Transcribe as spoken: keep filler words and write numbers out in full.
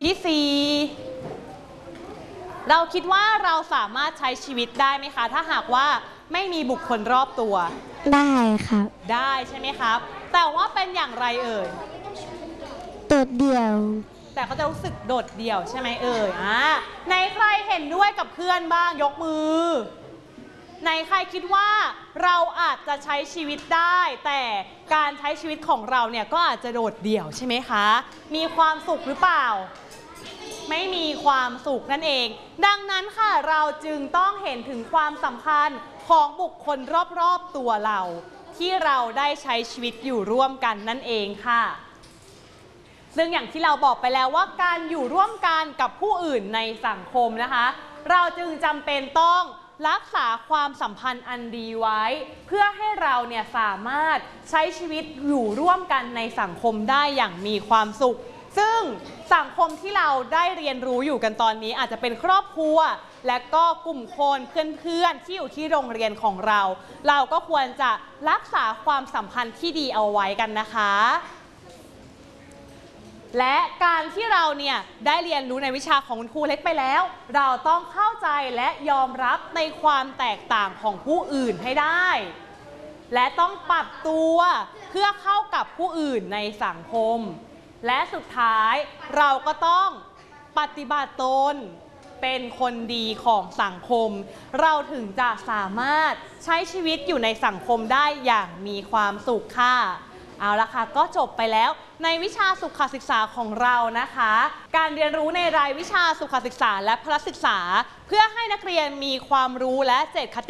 ที่สี่เราคิดว่าเราสามารถใช้ชีวิตได้ไหมคะถ้าหากว่าไม่มีบุคคลรอบตัวได้ครับได้ใช่ไหมครับแต่ว่าเป็นอย่างไรเอ่ยโดดเดี่ยวแต่เขาจะรู้สึกโดดเดี่ยวใช่ไหมเอ่ยอ่าในใครเห็นด้วยกับเพื่อนบ้างยกมือในใครคิดว่าเราอาจจะใช้ชีวิตได้แต่การใช้ชีวิตของเราเนี่ยก็อาจจะโดดเดี่ยวใช่ไหมคะมีความสุขหรือเปล่าไม่มีความสุขนั่นเองดังนั้นค่ะเราจึงต้องเห็นถึงความสำคัญของบุคคลรอบๆตัวเราที่เราได้ใช้ชีวิตอยู่ร่วมกันนั่นเองค่ะซึ่งอย่างที่เราบอกไปแล้วว่าการอยู่ร่วมกันกับผู้อื่นในสังคมนะคะเราจึงจำเป็นต้องรักษาความสัมพันธ์อันดีไว้เพื่อให้เราเนี่ยสามารถใช้ชีวิตอยู่ร่วมกันในสังคมได้อย่างมีความสุขซึ่งสังคมที่เราได้เรียนรู้อยู่กันตอนนี้อาจจะเป็นครอบครัวและก็กลุ่มคนเพื่อนๆที่อยู่ที่โรงเรียนของเราเราก็ควรจะรักษาความสัมพันธ์ที่ดีเอาไว้กันนะคะและการที่เราเนี่ยได้เรียนรู้ในวิชาของคุณครูเล็กไปแล้วเราต้องเข้าใจและยอมรับในความแตกต่างของผู้อื่นให้ได้และต้องปรับตัวเพื่อเข้ากับผู้อื่นในสังคมและสุดท้ายเราก็ต้องปฏิบัติตนเป็นคนดีของสังคมเราถึงจะสามารถใช้ชีวิตอยู่ในสังคมได้อย่างมีความสุขค่ะเอาละค่ะก็จบไปแล้วในวิชาสุขศึกษาของเรานะคะการเรียนรู้ในรายวิชาสุขศึกษาและพละศึกษาเพื่อให้นักเรียนมีความรู้และเจตคติ